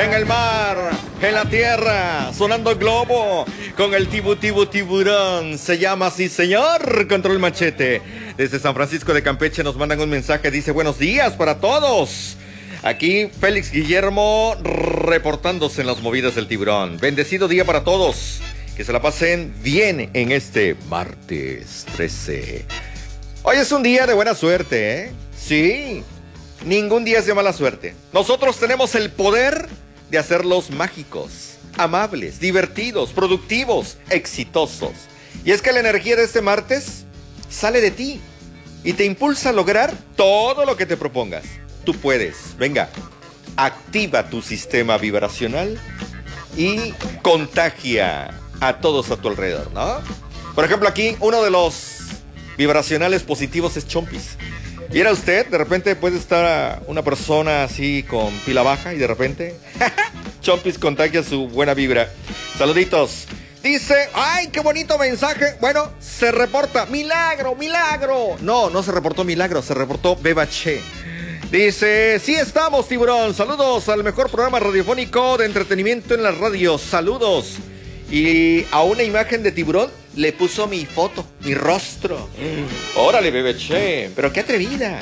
en el mar, en la tierra, sonando el globo, con el tiburón. Se llama así, señor Control Machete. Desde San Francisco de Campeche nos mandan un mensaje, dice: buenos días para todos. Aquí Félix Guillermo reportándose en las movidas del tiburón. Bendecido día para todos. Que se la pasen bien en este martes 13. Hoy es un día de buena suerte, ¿eh? Sí, ningún día es de mala suerte. Nosotros tenemos el poder de hacerlos mágicos, amables, divertidos, productivos, exitosos. Y es que la energía de este martes sale de ti y te impulsa a lograr todo lo que te propongas. Tú puedes. Venga, activa tu sistema vibracional y contagia a todos a tu alrededor, ¿no? Por ejemplo, aquí uno de los vibracionales positivos es Chompis. Y era usted, de repente puede estar una persona así con pila baja y de repente Chompis contagia su buena vibra. Saluditos. Dice, ¡ay, qué bonito mensaje! Bueno, se reporta, ¡milagro, milagro! No se reportó milagro, se reportó Bebache. Dice, sí estamos, tiburón. Saludos al mejor programa radiofónico de entretenimiento en la radio. Saludos. Y a una imagen de tiburón le puso mi foto, mi rostro. Órale, Bebeche, pero qué atrevida.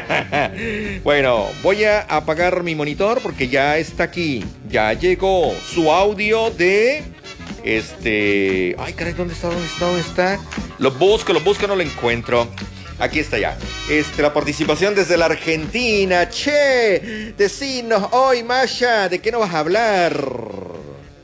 Bueno, voy a apagar mi monitor porque ya está aquí. Ya llegó su audio de... Ay, caray, ¿dónde está? Lo busco, no lo encuentro. Aquí está ya. La participación desde la Argentina. Che, decinos hoy, Masha, ¿de qué nos vas a hablar?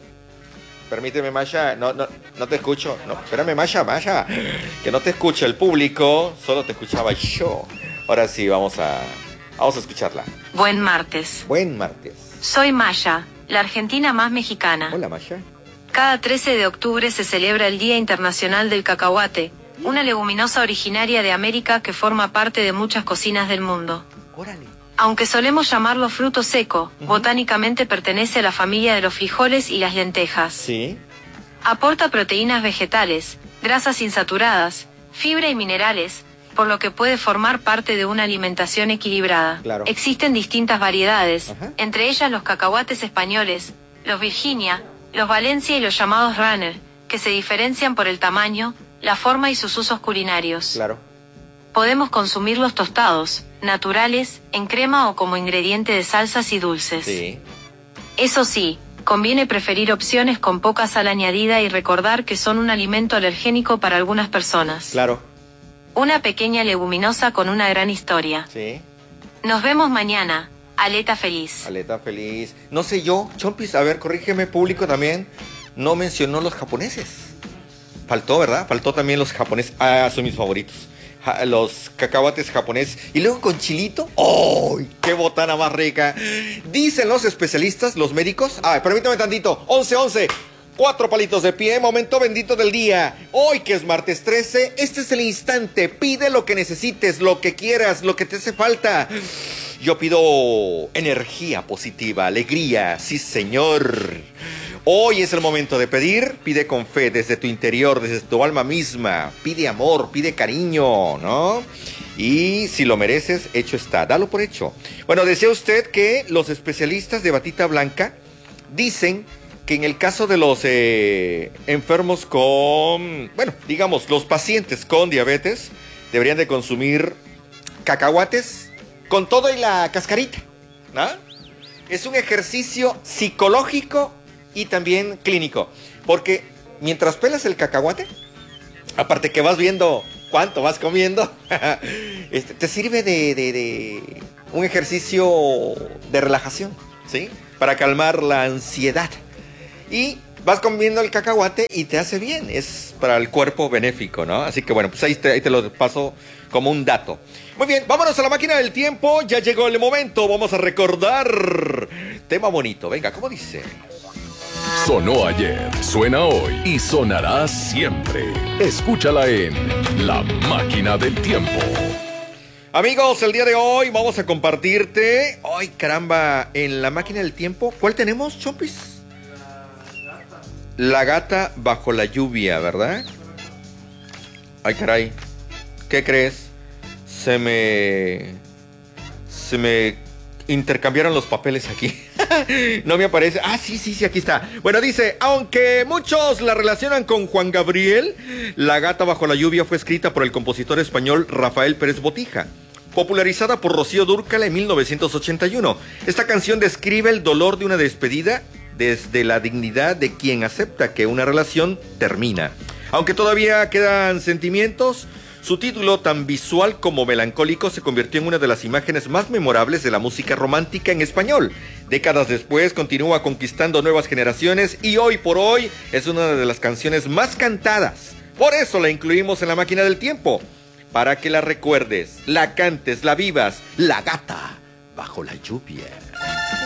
Permíteme, Masha, no te escucho. No, espérame, Masha, que no te escucha el público, solo te escuchaba yo. Ahora sí, vamos a escucharla. Buen martes. Buen martes. Soy Masha, la argentina más mexicana. Hola, Masha. Cada 13 de octubre se celebra el Día Internacional del Cacahuate, una leguminosa originaria de América que forma parte de muchas cocinas del mundo. Órale. Aunque solemos llamarlo fruto seco, botánicamente pertenece a la familia de los frijoles y las lentejas. Sí. Aporta proteínas vegetales, grasas insaturadas, fibra y minerales, por lo que puede formar parte de una alimentación equilibrada. Claro. Existen distintas variedades, entre ellas los cacahuates españoles, los Virginia, los Valencia y los llamados Runner, que se diferencian por el tamaño, la forma y sus usos culinarios. Claro. Podemos consumirlos tostados, naturales, en crema o como ingrediente de salsas y dulces. Sí. Eso sí, conviene preferir opciones con poca sal añadida y recordar que son un alimento alergénico para algunas personas. Claro. Una pequeña leguminosa con una gran historia. Sí. Nos vemos mañana. Aleta feliz. Aleta feliz. No sé yo, Chompis, a ver, corrígeme, público también. No mencionó los japoneses. Faltó, ¿verdad? Faltó también los japoneses. Ah, son mis favoritos. Los cacahuates japoneses. Y luego con chilito. ¡Oh! ¡Qué botana más rica! Dicen los especialistas, los médicos. Permítame tantito. 11. 4 palitos de pie. Momento bendito del día. Hoy que es martes 13. Este es el instante. Pide lo que necesites, lo que quieras, lo que te hace falta. Yo pido energía positiva, alegría. Sí, señor. Hoy es el momento de pedir. Pide con fe desde tu interior, desde tu alma misma. Pide amor, pide cariño, ¿no? Y si lo mereces, hecho está. Dalo por hecho. Bueno, decía usted que los especialistas de batita blanca dicen que en el caso de los enfermos con... Bueno, digamos, los pacientes con diabetes deberían de consumir cacahuates con todo y la cascarita, ¿no? Es un ejercicio psicológico y también clínico, porque mientras pelas el cacahuate, aparte que vas viendo cuánto vas comiendo, te sirve de un ejercicio de relajación, ¿sí? Para calmar la ansiedad. Y vas comiendo el cacahuate y te hace bien, es para el cuerpo benéfico, ¿no? Así que bueno, pues ahí te lo paso como un dato. Muy bien, vámonos a la máquina del tiempo, ya llegó el momento, vamos a recordar. Tema bonito, venga, ¿cómo dice? Sonó ayer, suena hoy y sonará siempre. Escúchala en La Máquina del Tiempo. Amigos, el día de hoy vamos a compartirte... ¡Ay, caramba! En La Máquina del Tiempo, ¿cuál tenemos, Chompis? La gata bajo la lluvia, ¿verdad? Ay, caray. ¿Qué crees? Se me intercambiaron los papeles aquí. No me aparece. Ah, sí, aquí está. Bueno, dice, aunque muchos la relacionan con Juan Gabriel, La gata bajo la lluvia fue escrita por el compositor español Rafael Pérez Botija, popularizada por Rocío Dúrcal en 1981. Esta canción describe el dolor de una despedida desde la dignidad de quien acepta que una relación termina. Aunque todavía quedan sentimientos, su título, tan visual como melancólico, se convirtió en una de las imágenes más memorables de la música romántica en español. Décadas después, continúa conquistando nuevas generaciones y hoy por hoy es una de las canciones más cantadas. Por eso la incluimos en la máquina del tiempo, para que la recuerdes, la cantes, la vivas, La gata bajo la lluvia.